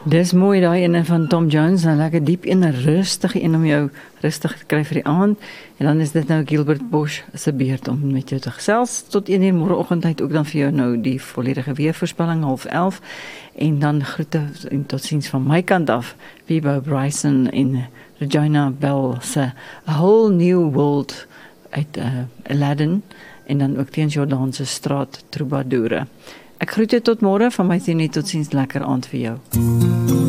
Dis mooi daai ene van Tom Jones, nou lekker diep en rustig een om jou rustig te kry vir die aand. En dan is dit nou Gilbert Bosch se beurt om met jou te gesels. Tot 1 uur môreoggend het ook dan vir jou nou die volledige weervoorspelling 10:30. En dan groete en totsiens van my kant af. Bebo Bryson en Regina Bell se A Whole New World uit Aladdin. En dan ook teen Jordan se straat Troubadoure. Ek groet jou tot môre, van my sien nie, totsiens, lekker aand vir jou.